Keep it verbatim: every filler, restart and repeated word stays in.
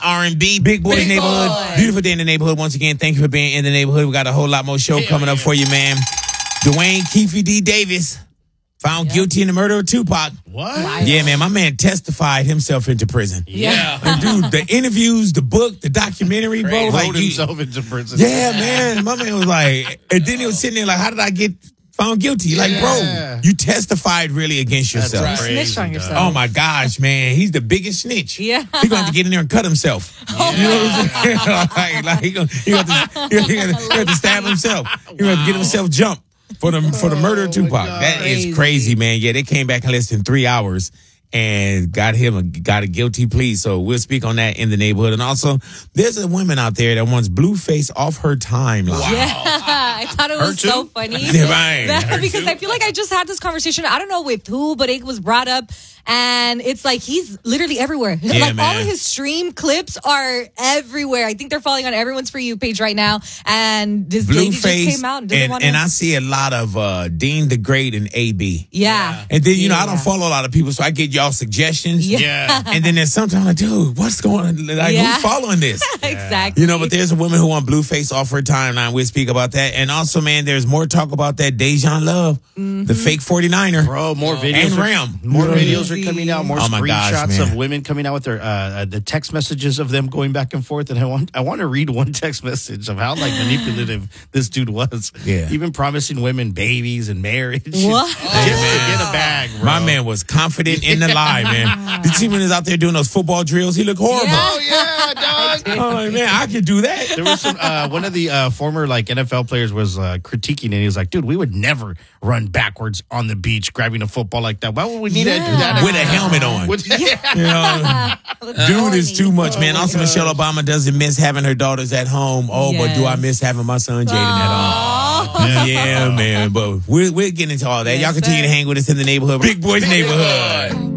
R and B, Big Boys Big Neighborhood. Boy. Beautiful day in the neighborhood. Once again, thank you for being in the neighborhood. We got a whole lot more show Hell coming up yeah. for you, man. Dwayne Keefe D. Davis found Yeah. guilty in the murder of Tupac. What? Wild. Yeah, man, my man testified himself into prison. Yeah. And dude, the interviews, the book, the documentary, bro. Wrote Like, you- himself into prison. yeah, man. My man was like, and then he was sitting there like, how did I get found guilty? Like, Yeah. bro, you testified really against That's yourself. right. You snitched on Crazy, yourself. Oh my gosh, man, he's the biggest snitch. Yeah. He gonna have to get in there and cut himself. You know what I'm saying? like, like he gonna, he gonna, have to, he gonna, he gonna have to stab himself. He gonna have to get himself jumped for the for the murder of Tupac. God. That is Crazy. crazy, man. Yeah, they came back in less than three hours and got him a, got a guilty plea. So we'll speak on that in the neighborhood. And also, there's a woman out there that wants Blueface off her timeline. Yeah, I thought it Her was so too? funny. Yeah, right. That- Her because too? I feel like I just had this conversation. I don't know with who, but it was brought up, and it's like he's literally everywhere. Yeah, like all man. of his stream clips are everywhere. I think they're falling on everyone's For You page right now. And this lady just Blueface, came out and didn't and, want and to. I see a lot of uh, Dean the Great and A B. Yeah. And then, you know, I don't Yeah. follow a lot of people, so I get y'all suggestions. Yeah. Yeah. And then there's sometimes like, dude, what's going on? Like, Yeah. who's following this? Exactly. You know, but there's a woman who want Blueface off her timeline. We'll speak about that. And also, man, there's more talk about that Dejan Love, the fake forty-niner. Bro, more videos. And are- Ram. More Crazy. videos are coming out. More Oh, my gosh, screenshots man. of women coming out with their uh, uh, the text messages of them going back and forth. And I want I want to read one text message of how like manipulative this dude was. Yeah. Even promising women babies and marriage. What? Just to get a bag, bro. My man was confident in the lie, man. Did you see when he was out there doing those football drills? He looked horrible. Yeah. Oh yeah, dog. I'm like, man, I could do that. There was some uh, one of the uh, former like N F L players was uh, critiquing it. He was like, "Dude, we would never run backwards on the beach grabbing a football like that. Why would we need to do that With a helmet on. With- You know, dude is too much, man. Also, Michelle Obama doesn't miss having her daughters at home. Oh, but do I Yes. miss having my son Jaden at home? Yeah, man. But we're, we're getting into all that. Y'all Yes, continue sir. to hang with us in the neighborhood. Big Boys Neighborhood.